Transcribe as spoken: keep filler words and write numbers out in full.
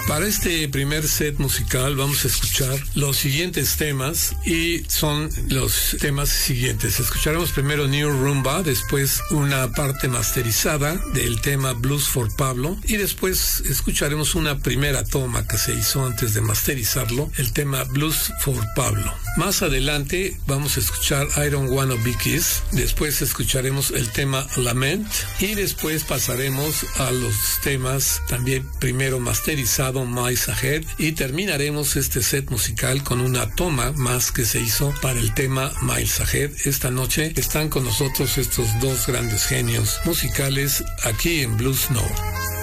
Para este primer set musical vamos a escuchar los siguientes temas y son los temas siguientes. Escucharemos primero New Rumba, después una parte masterizada del tema Blues for Pablo y después escucharemos una primera toma que se hizo antes de masterizarlo, el tema Blues for Pablo. Más adelante vamos a escuchar I Don't Wanna Be Kissed, después escucharemos el tema Lament y después pasaremos a los temas también primero masterizado Miles Ahead y terminaremos este set musical con una toma más que se hizo para el tema Miles Ahead. Esta noche están con nosotros estos dos grandes genios musicales aquí en Blues Now.